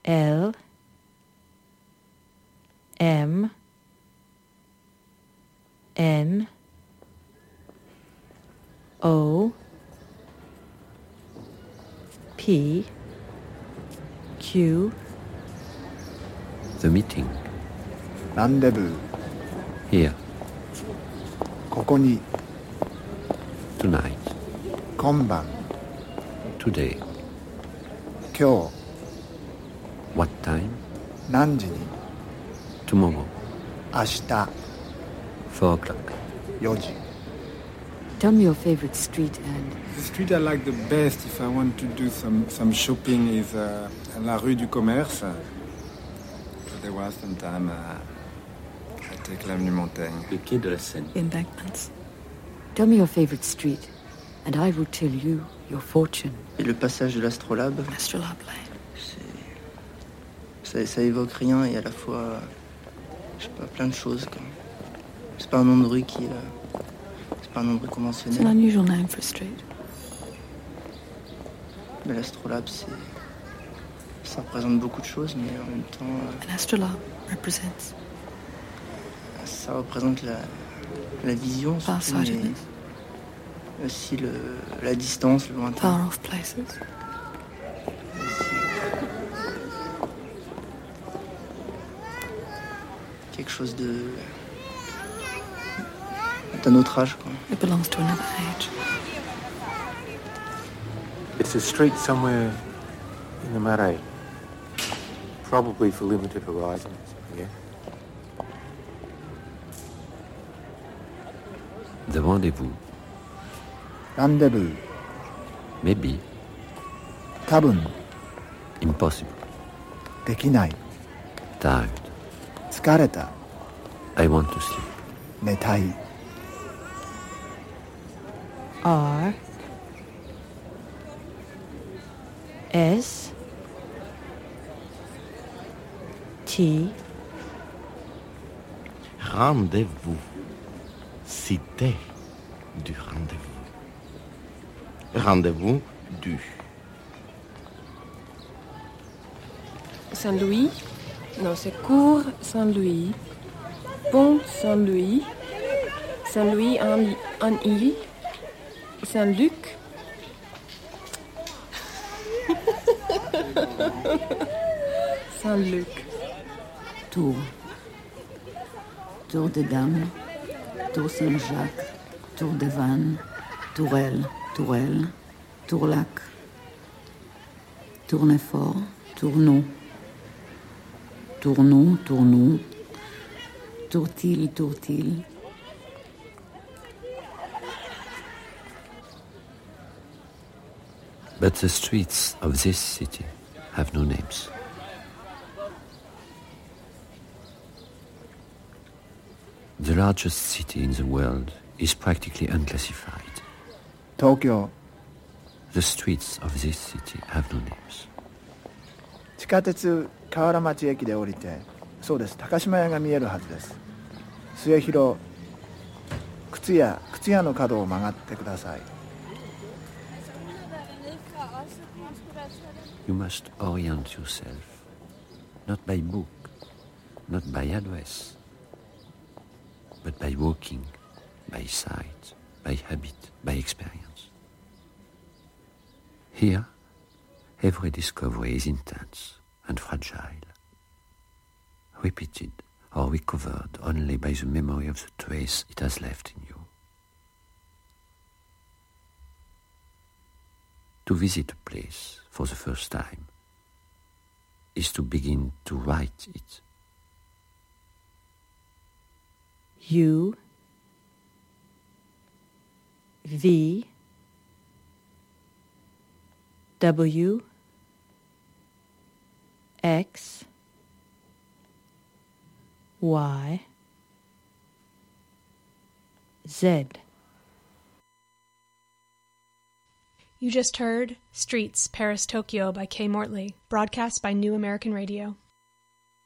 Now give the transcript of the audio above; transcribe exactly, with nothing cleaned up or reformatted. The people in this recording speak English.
L M N O P Q The meeting. ランデブー Here. ここに Tonight. 今晩 Today. 今日 What time? 何時に Tomorrow. 明日 Four o'clock. よじ Tell me your favorite street and... The street I like the best if I want to do some, some shopping is uh, la rue du Commerce. There was some time uh, I take l'avenue Montaigne. Le quai de la Seine. Embankments. Tell me your favorite street, and I will tell you your fortune. Et le passage de l'Astrolabe, Astrolabe Lane. c'est... Ça, ça évoque rien et à la fois, je sais pas, plein de choses. Quoi. C'est pas un nom de rue qui... Euh, c'est pas un nom de rue It's conventionnel. an unusual name for a street. Mais l'Astrolabe, c'est... Ça représente beaucoup de choses, mais en même temps... Euh, An astrolabe represents ça représente la, la vision, surtout, mais farsightedness, aussi le, la distance, le lointain. far off places. Quelque chose de... d'un autre âge, quoi. It belongs to another age. It's a street somewhere in the Marais. Probably for limited horizons, yeah. The rendezvous. ランデブー Maybe. 多分 Impossible. できない Tired. 疲れた I want to sleep. 寝たい R S T Rendez-vous. Cité du rendez-vous. Rendez-vous du. Saint-Louis. Non, c'est cours Saint-Louis. Pont Saint-Louis. Saint-Louis en, en île. Saint-Luc. Saint-Luc. Tours. Tour des Dames. Tour Saint-Jacques. Tour des Vannes. Tourelle. Tourelle. Tourlac. Tournefort. Tourneau. Tourneau. Tourneau. Tourtil. Tourtil. But the streets of this city have no names. The largest city in the world is practically unclassified. 東京 The streets of this city have no names. 地下鉄河原町駅で降りてそうです高島屋が見えるはずです。末広靴屋靴屋の角を曲がってください。 You must orient yourself, not by book, not by address, but by walking, by sight, by habit, by experience. Here, every discovery is intense and fragile, repeated or recovered only by the memory of the trace it has left in you. To visit a place for the first time is to begin to write it. U V W X Y Z. You just heard Streets, Paris, Tokyo by Kay Mortley, broadcast by New American Radio.